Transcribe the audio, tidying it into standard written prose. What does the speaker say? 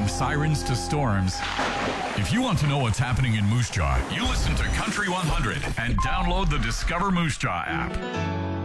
From sirens to storms. If you want to know what's happening in Moose Jaw, you listen to Country 100 and download the Discover Moose Jaw app.